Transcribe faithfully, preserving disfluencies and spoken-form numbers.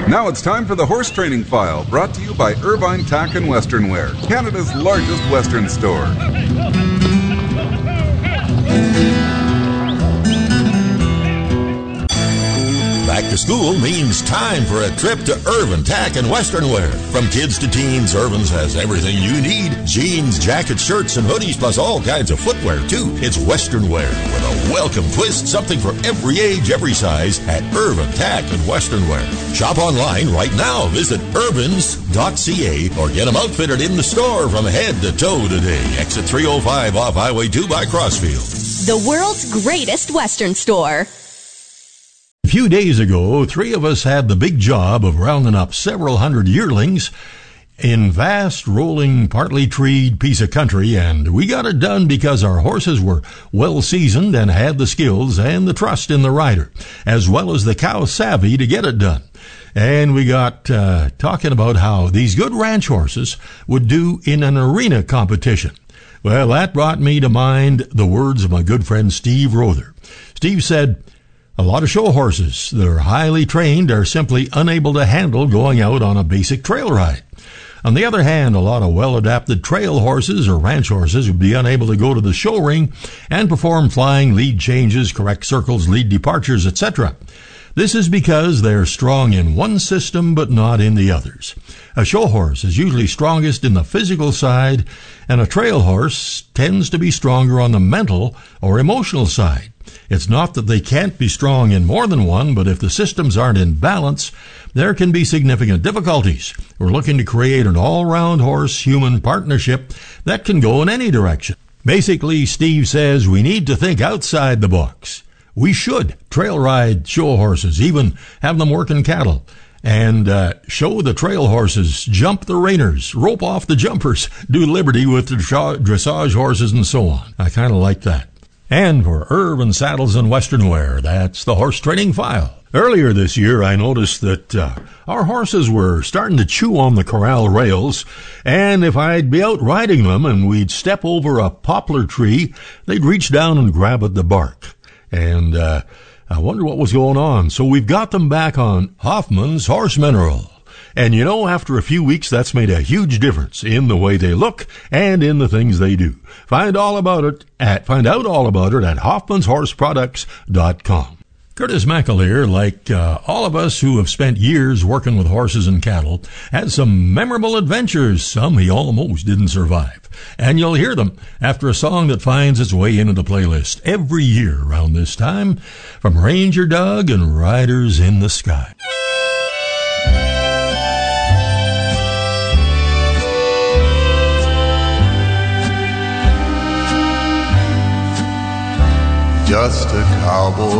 Now it's time for the Horse Training File, brought to you by Irvine Tack and Western Wear, Canada's largest Western store. Back to school means time for a trip to Irvine Tack and Western Wear. From kids to teens, Irvine's has everything you need. Jeans, jackets, shirts, and hoodies, plus all kinds of footwear, too. It's Western Wear with a welcome twist, something for every age, every size at Irvine Tack and Western Wear. Shop online right now. Visit irvins dot c a or get them outfitted in the store from head to toe today. Exit three oh five off Highway two by Crossfield. The world's greatest Western store. A few days ago, three of us had the big job of rounding up several hundred yearlings in vast, rolling, partly treed piece of country, and we got it done because our horses were well seasoned and had the skills and the trust in the rider, as well as the cow savvy to get it done. And we got uh, talking about how these good ranch horses would do in an arena competition. Well, that brought me to mind the words of my good friend Steve Rother. Steve said, "A lot of show horses that are highly trained are simply unable to handle going out on a basic trail ride. On the other hand, a lot of well-adapted trail horses or ranch horses would be unable to go to the show ring and perform flying, lead changes, correct circles, lead departures, et cetera. This is because they're strong in one system but not in the others. A show horse is usually strongest in the physical side, and a trail horse tends to be stronger on the mental or emotional side. It's not that they can't be strong in more than one, but if the systems aren't in balance, there can be significant difficulties. We're looking to create an all-round horse-human partnership that can go in any direction." Basically, Steve says we need to think outside the box. We should trail ride show horses, even have them working cattle, and uh, show the trail horses, jump the reiners, rope off the jumpers, do liberty with the dressage horses, and so on. I kind of like that. And for Irvine Saddles and Western Wear, that's the Horse Training File. Earlier this year, I noticed that uh, our horses were starting to chew on the corral rails, and if I'd be out riding them and we'd step over a poplar tree, they'd reach down and grab at the bark. And uh, I wonder what was going on. So we've got them back on Hoffman's Horse Mineral. And you know, after a few weeks, that's made a huge difference in the way they look and in the things they do. Find all about it at find out all about it at hoffmans horse products dot com. Curtis McAleer, like uh, all of us who have spent years working with horses and cattle, had some memorable adventures. Some he almost didn't survive. And you'll hear them after a song that finds its way into the playlist every year around this time, from Ranger Doug and Riders in the Sky. Just a cowboy